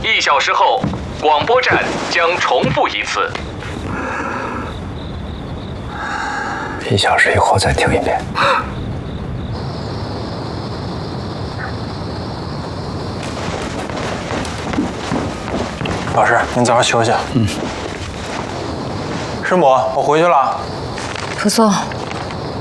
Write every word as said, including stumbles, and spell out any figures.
一小时后，广播站将重复一次。 一小时以后再听一遍。老师，您早点休息。嗯。师母，我回去了。 不错，